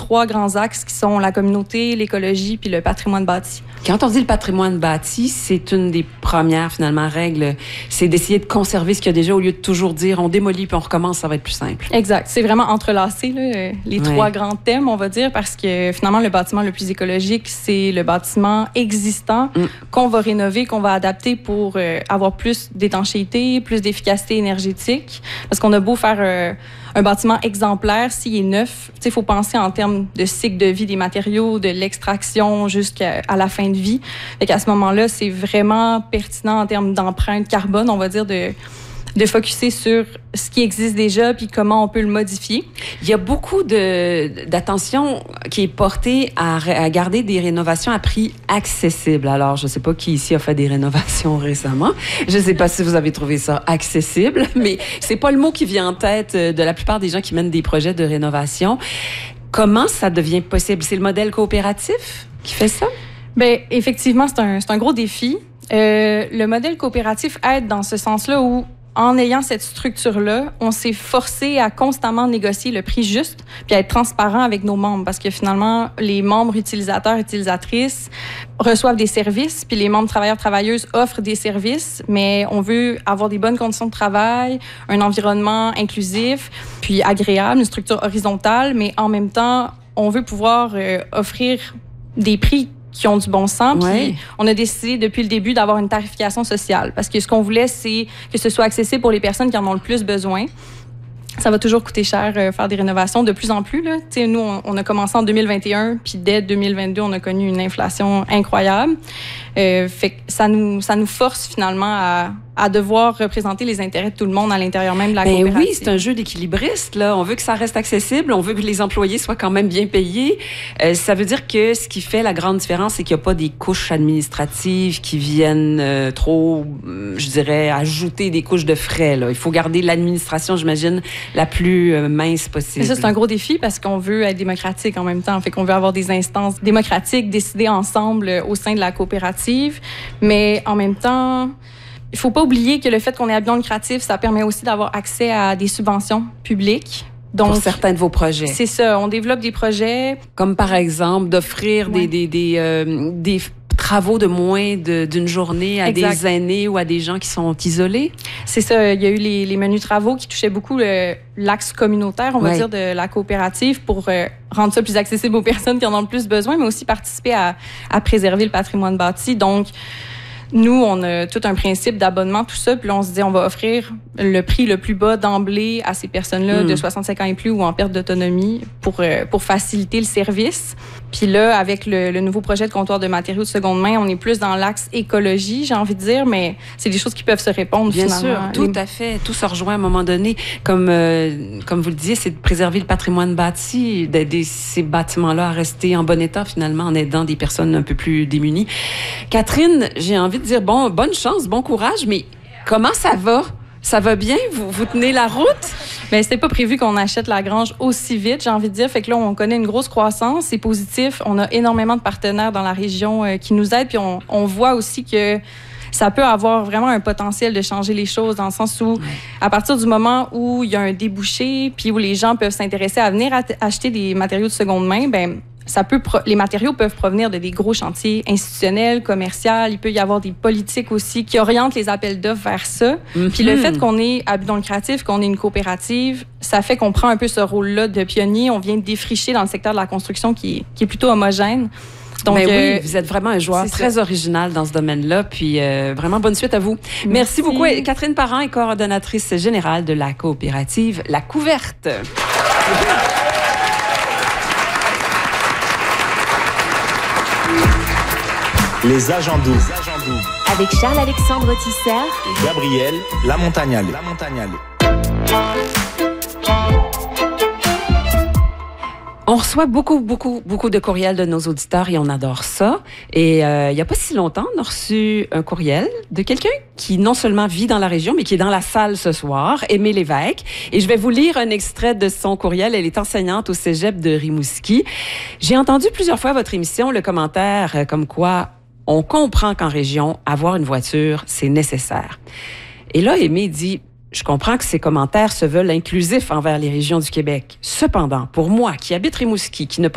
3 grands axes qui sont la communauté, l'écologie puis le patrimoine bâti. Quand on dit le patrimoine bâti, c'est une des premières, finalement, règles. C'est d'essayer de conserver ce qu'il y a déjà au lieu de toujours dire on démolit puis on recommence, ça va être plus simple. Exact. C'est vraiment entrelacé, là, les 3 grands thèmes, on va dire, parce que finalement, le bâtiment le plus écologique, c'est le bâtiment existant qu'on va rénover, qu'on va adapter pour avoir plus d'étanchéité, plus d'efficacité énergétique. Parce qu'on a beau faire un bâtiment exemplaire, s'il est neuf, il faut penser en termes de cycle de vie des matériaux, de l'extraction jusqu'à la fin de vie. Fait qu'à ce moment-là, c'est vraiment pertinent en termes d'empreinte carbone, on va dire, de focusser sur ce qui existe déjà puis comment on peut le modifier. Il y a beaucoup d'attention qui est portée à garder des rénovations à prix accessible. Alors, je ne sais pas qui ici a fait des rénovations récemment. Je ne sais pas si vous avez trouvé ça accessible, mais c'est pas le mot qui vient en tête de la plupart des gens qui mènent des projets de rénovation. Comment ça devient possible? C'est le modèle coopératif qui fait ça? Bien, effectivement, c'est un gros défi. Le modèle coopératif aide dans ce sens-là où en ayant cette structure-là, on s'est forcé à constamment négocier le prix juste puis à être transparent avec nos membres parce que finalement, les membres utilisateurs, utilisatrices reçoivent des services puis les membres travailleurs, travailleuses offrent des services, mais on veut avoir des bonnes conditions de travail, un environnement inclusif puis agréable, une structure horizontale, mais en même temps, on veut pouvoir offrir des prix qui ont du bon sens. Puis on a décidé depuis le début d'avoir une tarification sociale parce que ce qu'on voulait, c'est que ce soit accessible pour les personnes qui en ont le plus besoin. Ça va toujours coûter cher faire des rénovations de plus en plus. Là. Nous, on a commencé en 2021, puis dès 2022, on a connu une inflation incroyable. Fait que ça nous force finalement à devoir représenter les intérêts de tout le monde à l'intérieur même de la coopérative. Oui, c'est un jeu d'équilibriste. Là. On veut que ça reste accessible, on veut que les employés soient quand même bien payés. Ça veut dire que ce qui fait la grande différence, c'est qu'il n'y a pas des couches administratives qui viennent trop, je dirais, ajouter des couches de frais. Là. Il faut garder l'administration, j'imagine, la plus mince possible. Mais ça, c'est un gros défi parce qu'on veut être démocratique en même temps. Fait qu'on veut avoir des instances démocratiques décidées ensemble au sein de la coopérative. Mais en même temps, il ne faut pas oublier que le fait qu'on est à but non lucratif, ça permet aussi d'avoir accès à des subventions publiques. Donc, pour certains de vos projets. C'est ça. On développe des projets. Comme par exemple d'offrir des travaux de moins d'une journée à des aînés ou à des gens qui sont isolés. C'est ça. Il y a eu les menus travaux qui touchaient beaucoup l'axe communautaire, on va dire, de la coopérative pour rendre ça plus accessible aux personnes qui en ont le plus besoin, mais aussi participer à préserver le patrimoine bâti. Donc, nous, on a tout un principe d'abonnement, tout ça. Puis là, on se dit, on va offrir le prix le plus bas d'emblée à ces personnes-là de 65 ans et plus ou en perte d'autonomie pour faciliter le service. Puis là, avec le nouveau projet de comptoir de matériaux de seconde main, on est plus dans l'axe écologie, j'ai envie de dire, mais c'est des choses qui peuvent se répondre finalement. Bien sûr, tout à fait. Tout se rejoint à un moment donné. Comme vous le disiez, c'est de préserver le patrimoine bâti, d'aider ces bâtiments-là à rester en bon état finalement, en aidant des personnes un peu plus démunies. Catherine, j'ai envie de dire, bonne chance, bon courage, mais comment ça va? Ça va bien? Vous tenez la route? Bien, c'était pas prévu qu'on achète la grange aussi vite, j'ai envie de dire. Fait que là, on connaît une grosse croissance, c'est positif. On a énormément de partenaires dans la région qui nous aident, puis on voit aussi que ça peut avoir vraiment un potentiel de changer les choses dans le sens où, à partir du moment où il y a un débouché, puis où les gens peuvent s'intéresser à venir acheter des matériaux de seconde main, ben les matériaux peuvent provenir de des gros chantiers institutionnels, commerciaux. Il peut y avoir des politiques aussi qui orientent les appels d'offres vers ça. Puis le fait qu'on est à but non lucratif, qu'on est une coopérative, ça fait qu'on prend un peu ce rôle-là de pionnier. On vient défricher dans le secteur de la construction qui est plutôt homogène. Donc, oui, vous êtes vraiment un joueur très original dans ce domaine-là. Puis vraiment, bonne suite à vous. Merci beaucoup. Catherine Parent est coordonnatrice générale de la coopérative La Couverte. Les agents doubles. Avec Charles-Alexandre Tisser et Gabriel Lamontagnale. On reçoit beaucoup de courriels de nos auditeurs et on adore ça. Et il n'y a pas si longtemps, on a reçu un courriel de quelqu'un qui non seulement vit dans la région, mais qui est dans la salle ce soir, Aimée Lévesque. Et je vais vous lire un extrait de son courriel. Elle est enseignante au cégep de Rimouski. J'ai entendu plusieurs fois votre émission, le commentaire comme quoi on comprend qu'en région, avoir une voiture, c'est nécessaire. Et là, Aimée dit... Je comprends que ces commentaires se veulent inclusifs envers les régions du Québec. Cependant, pour moi, qui habite Rimouski, qui ne